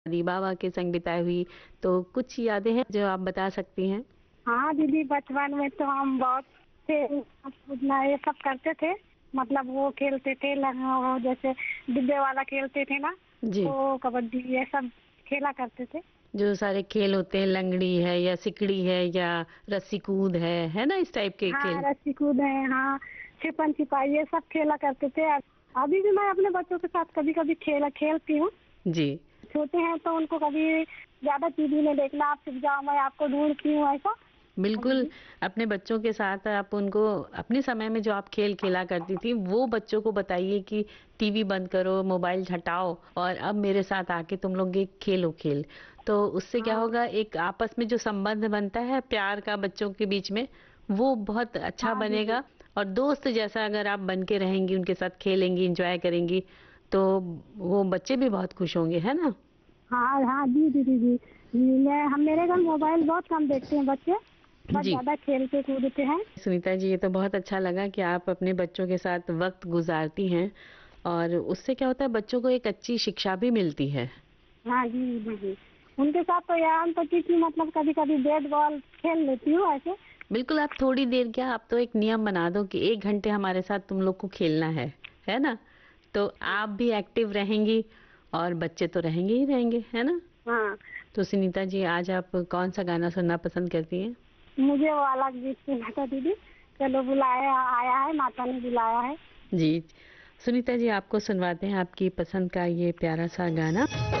दादी बाबा के संग बिताई हुई, तो कुछ यादें हैं जो आप बता सकती हैं? हाँ दीदी, बचपन में तो हम बहुत खेल कूदना ये सब करते थे। मतलब वो खेलते थे वो जैसे डिब्बे वाला खेलते थे ना, जी। वो कबड्डी ये सब खेला करते थे। जो सारे खेल होते हैं, लंगड़ी है या सिकड़ी है या रस्सी कूद है ना, इस टाइप के हाँ खेल। रस्सी कूद है, हाँ छिपन छिपाई ये सब खेला करते थे। अभी भी मैं अपने बच्चों के साथ कभी कभी खेलती हूँ। जी। छोटे हैं तो उनको कभी ज्यादा टीवी में देखना, आप चुप जाओ मैं आपको ढूंढती हूँ ऐसा। अभी बिल्कुल, भी अपने बच्चों के साथ आप उनको अपने समय में जो आप खेल खेला करती थी, वो बच्चों को बताइए कि टीवी बंद करो, मोबाइल हटाओ और अब मेरे साथ आके तुम लोग ये खेलो खेल। तो उससे क्या हाँ होगा, एक आपस में जो संबंध बनता है प्यार का बच्चों के बीच में, वो बहुत अच्छा हाँ दीदी। बनेगा। और दोस्त जैसा अगर आप बन के रहेंगी, उनके साथ खेलेंगी, एंजॉय करेंगी, तो वो बच्चे भी बहुत खुश होंगे, है ना? हाँ हाँ जी दीदी जी। हम मेरे घर मोबाइल बहुत कम देखते हैं बच्चे, बस जी। ज्यादा खेलते कूदते हैं। सुनीता जी, ये तो बहुत अच्छा लगा कि आप अपने बच्चों के साथ वक्त गुजारती हैं और उससे क्या होता है, बच्चों को एक अच्छी शिक्षा भी मिलती है। हाँ जी दीदी, उनके साथ तो यार तो की मतलब कभी कभी बैट बॉल खेल लेती हूँ ऐसे। बिल्कुल, आप थोड़ी देर क्या, आप तो एक नियम बना दो कि 1 घंटे हमारे साथ तुम लोग को खेलना है ना? तो आप भी एक्टिव रहेंगी और बच्चे तो रहेंगे ही रहेंगे, है ना? हाँ तो सुनीता जी, आज आप कौन सा गाना सुनना पसंद करती हैं? मुझे वो अलग गीत सुना था दीदी, चलो बुलाया आया है, माता ने बुलाया है। जी। सुनीता जी, आपको सुनवाते हैं आपकी पसंद का ये प्यारा सा गाना।